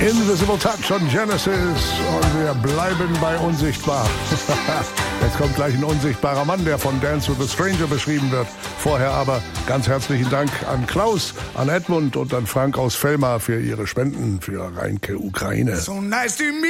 Invisible Touch und Genesis und wir bleiben bei unsichtbar. Jetzt kommt gleich ein unsichtbarer Mann, der von Dance with a Stranger beschrieben wird. Vorher aber ganz herzlichen Dank an Klaus, an Edmund und an Frank aus Velma für ihre Spenden für Rheinke Ukraine. So nice to meet